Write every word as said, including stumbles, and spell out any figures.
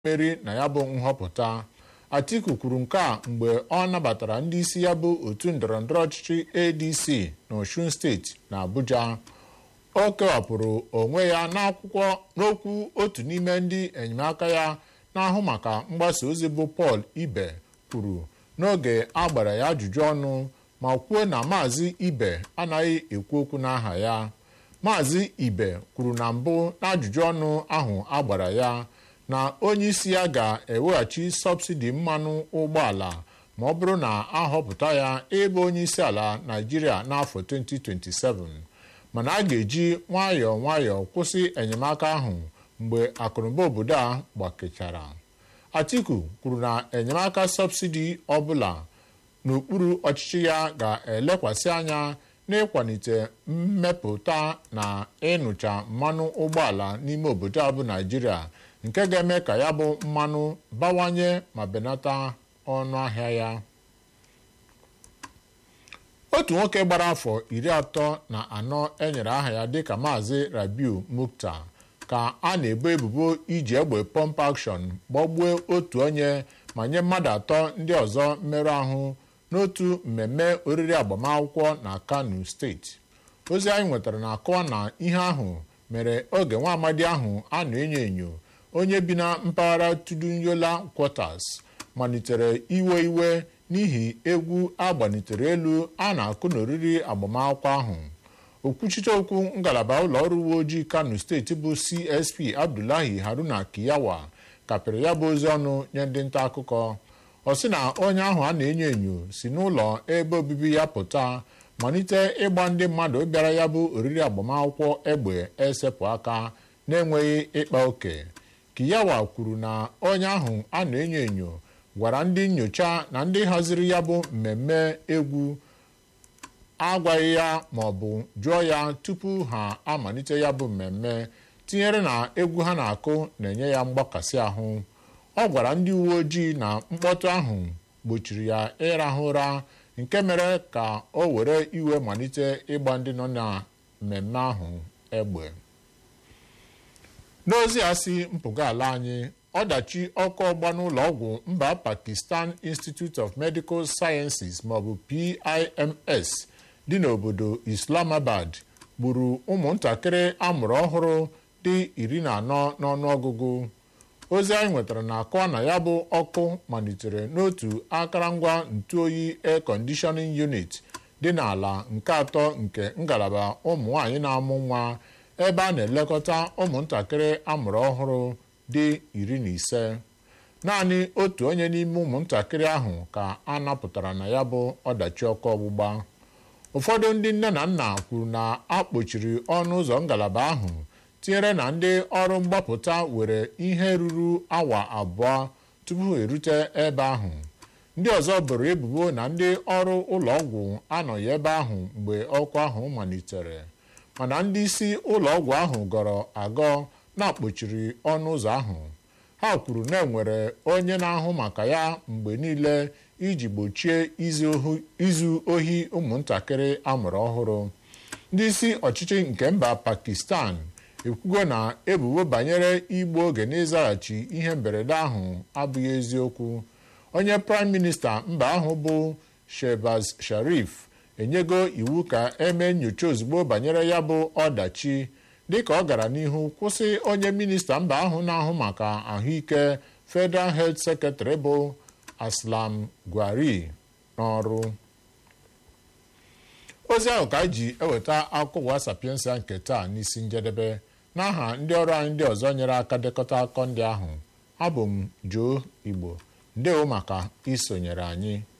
mmeri na ya bụ nhọpụta. Atiku kwuru nke a mgbe ọ nabatara ndị isi ya bụ otu ndọrọndọrọ ọchịchị A D C n'Osun steeti na Abuja. O kewapụrụ onwe ya n'akwụkwọ n'okwu otu n'ime ndị enyemaka ya na-ahụ maka mgbasa ozi bụ Paul Ibe kwuru n'oge a gbara ya ajụjụ ọnụ ma kwuo na Maazị Ibe anaghị ekwu okwu n'aha ya. Maazị Ibe kwuru na mbụ n'ajụjụ ọnụ ahụ a gbara ya na onye isi ya ga-eweghachi sọbsidi mmanụ ụgbọala ma ọ bụrụ na ahọpụta ya ebe onye isi ala Naịjirịa n'afọ twenty twenty-seven, mana a ga-eji nwayọọ nwayọọ kwụsị enyemaka ahụ mgbe akụnụba obodo a gbakechara. Atiku kwuru na enyemaka sọbsidi ọbụla n'okpuru ọchịchị ya ga-elekwasị anya n'ịkwalite mmepụta na ịnụcha mmanụ ụgbọala n'ime obodo a bụ Naịjirịa, nke ga-eme ka ya bụ mmanụ bawanye ma benata ọnụ ahịa ya. Otu nwoke gbara afọ iri atọ na anọ enyere aha ya dịka Maazị Rabiu Mukta ka a na-ebo ebubo iji egbe pump action gbagbuo otu onye ma nye mmadụ atọ ndị ọzọ mmerụ ahụ n'otu mmemme oriri agbamakwụkwọ na Kano steeti. Ozi anyị nwetara na-akọwa na ihe ahụ mere oge nwa amadi ahụ a na-enyo enyo onye bi na mpaghara Tudunyola Quarters malitere iwe iwe n'ihi egwu agbanitere elu a na-akụ n'oriri agbamakwụkwọ ahụ. Okwuchite okwu ngalaba ụlọ ọrụ uwe ojii Kano steeti bụ C S P Abdullahi Haruna Kiyawa kapịrị ya bụ ozi ọnụ nye ndị nta akụkọ. Ọ sị na onye ahụ a na-enyo enyo si n'ụlọ ebe obibi ya pụta malite ịgba ndị mmadụ bịara ya bụ oriri agbamakwụkwọ egbe esepụ aka na-enweghị ịkpa oke. Kiyawa kwuru na onye ahụ a na-enyo enyo gwara ndị nnyocha na ndị haziri ya bụ mmemme egwu agwaghị ya ma ọ bụ jụọ ya tupu ha amalite ya bụ mmemme, tinyere na egwu ha na-akụ na-enye ya mgbakasị ahụ. Ọ gwara ndị uwe ojii na mkpọtụ ahụ gbochiri ya ịrahụ ụra, nke mere ka o were iwe malite ịgba ndị nọ na mmemme ahụ egbe. N'ozi a si mpụga ala anyị, ọdachi ọkụ ọgba n'ụlọ ọgwụ mba Pakistan Institute of Medical Sciences maọbụ P I M S dị n'obodo Islamabad gburu ụmụntakịrị amụrụ ọhụrụ dị iri na anọ n'ọnụọgụgụ. Ozi anyị nwetara na-akọwa na ya bụ ọkụ malitere n'otu akụrụngwa ntụoyi air conditioning unit dị n'ala nke atọ nke ngalaba ụmụ nwaanyị na-amụ nwa ebe a na-elekọta ụmụntakịrị amụrụ ọhụrụ dị iri na ise. Naanị otu onye n'ime ụmụntakịrị ahụ ka a napụtara na ya bụ ọdachi ọkụ ọgbụgba. Ụfọdụ ndị nne na nna kwuru na a kpochiri ọnụ ụzọ ngalaba ahụ, tinyere na ndị ọrụ mgbapụta were ihe ruru awa abụọ tupu erute ebe ahụ. Ndị ọzọ boro ebubo na ndị ọrụ ụlọ ọgwụ anọghị ebe ahụ mgbe ọkụ ahụ malitere, mana ndị isi ụlọ ọgwụ ahụ gọrọ agọ na-akpọchiri ọnụ ụzọ ahụ. Ha kwuru na enwere onye na-ahụ maka ya mgbe niile iji gbochie izu ohi ụmụntakịrị amụrụ ọhụrụ. Ndị isi ọchịchị nke mba Pakistan ekwugo na ebubo banyere igbu oge n'ịzaghachi ihe mberede ahụ abụghị eziokwu. Onye Prime Minista mba ahụ bụ Shehbaz Sharif enyego iwu ka eme nnyocha ozugbo banyere ya bụ ọdachi, dịka ọ gara n'ihu kwụsị onye minista mba ahụ na-ahụ maka ahụike Federal Health Secretary bụ Aslam Gwari n'ọrụ. Ozi ahụ ka ji eweta akụkọ Sapiensia nke taa n'isi njedebe. N'aha ndị ọrụ anyị ndị ọzọ nyere aka dekọta akụkọ ndị ahụ, abụ m Joe Igbo. Ndewo maka isonyere anyị.